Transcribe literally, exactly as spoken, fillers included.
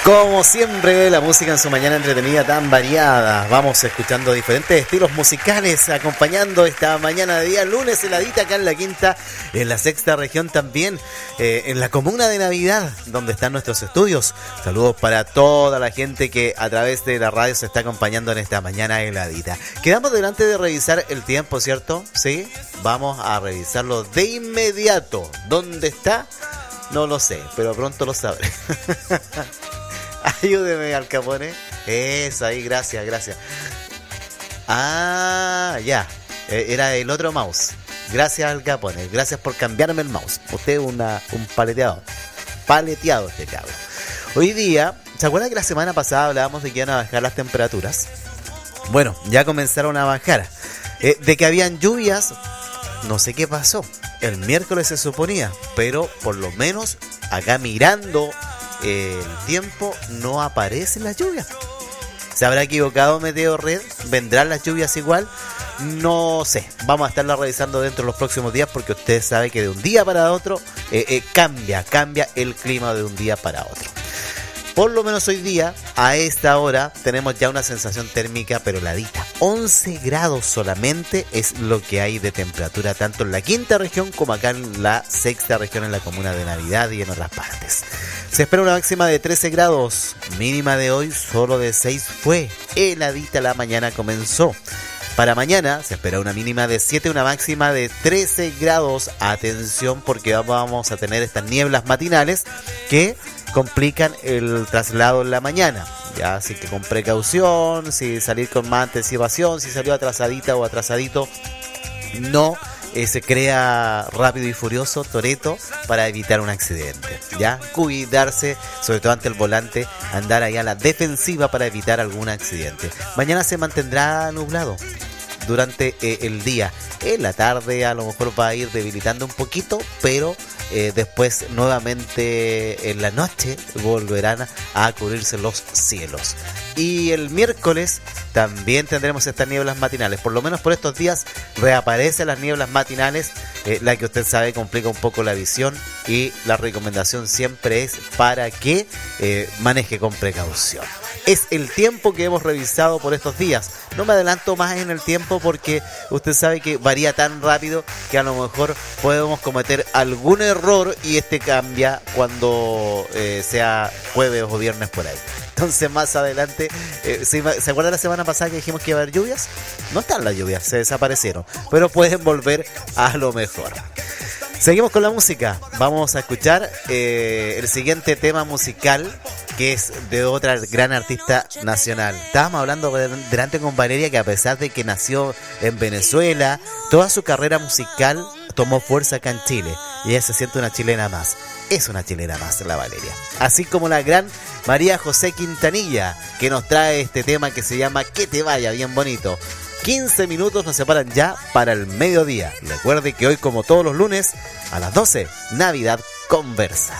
Como siempre, la música en su mañana entretenida tan variada. Vamos escuchando diferentes estilos musicales, acompañando esta mañana de día lunes heladita acá en la quinta, en la sexta región también, eh, en la comuna de Navidad, donde están nuestros estudios. Saludos para toda la gente que a través de la radio se está acompañando en esta mañana heladita. Quedamos delante de revisar el tiempo, ¿cierto? Sí, vamos a revisarlo de inmediato. ¿Dónde está? No lo sé, pero pronto lo sabré. Ayúdeme, Al Capone. Eso, ahí, gracias, gracias. Ah, ya. Era el otro mouse. Gracias, Al Capone. Gracias por cambiarme el mouse. Usted es una, un paleteado. Paleteado este cabrón. Hoy día, ¿se acuerdan que la semana pasada hablábamos de que iban a bajar las temperaturas? Bueno, ya comenzaron a bajar. Eh, de que habían lluvias, no sé qué pasó. El miércoles se suponía, pero por lo menos acá mirando el tiempo no aparecen las lluvias. ¿Se habrá equivocado Meteo Red? ¿Vendrán las lluvias igual? No sé, vamos a estarla revisando dentro de los próximos días, porque usted sabe que de un día para otro eh, eh, cambia, cambia el clima de un día para otro. Por lo menos hoy día, a esta hora, tenemos ya una sensación térmica pero heladita. once grados solamente es lo que hay de temperatura, tanto en la quinta región como acá en la sexta región, en la comuna de Navidad y en otras partes. Se espera una máxima de trece grados, mínima de hoy solo de seis fue. Heladita la mañana comenzó. Para mañana se espera una mínima de siete, una máxima de trece grados. Atención, porque vamos a tener estas nieblas matinales que complican el traslado en la mañana. Ya, así que con precaución, si salir con más anticipación, si salió atrasadita o atrasadito, no eh, se crea rápido y furioso, Toretto, para evitar un accidente. Ya, cuidarse, sobre todo ante el volante, andar ahí a la defensiva para evitar algún accidente. Mañana se mantendrá nublado durante eh, el día. En la tarde a lo mejor va a ir debilitando un poquito, pero eh, después nuevamente en la noche volverán a cubrirse los cielos. Y el miércoles también tendremos estas nieblas matinales. Por lo menos por estos días reaparecen las nieblas matinales, eh, la que usted sabe complica un poco la visión, y la recomendación siempre es para que eh, maneje con precaución. Es el tiempo que hemos revisado por estos días. No me adelanto más en el tiempo porque usted sabe que varía tan rápido que a lo mejor podemos cometer algún error y este cambia cuando eh, sea jueves o viernes por ahí. Entonces más adelante, eh, ¿se, ¿se acuerda la semana pasada que dijimos que iba a haber lluvias? No están las lluvias, se desaparecieron, pero pueden volver a lo mejor. Seguimos con la música. Vamos a escuchar eh, el siguiente tema musical, que es de otra gran artista nacional. Estábamos hablando delante con Valeria que a pesar de que nació en Venezuela, toda su carrera musical tomó fuerza acá en Chile. Y ella se siente una chilena más. Es una chilena más, la Valeria. Así como la gran María José Quintanilla, que nos trae este tema que se llama Que te vaya, bien bonito. quince minutos nos separan ya para el mediodía. Recuerde que hoy, como todos los lunes, a las doce, Navidad Conversa.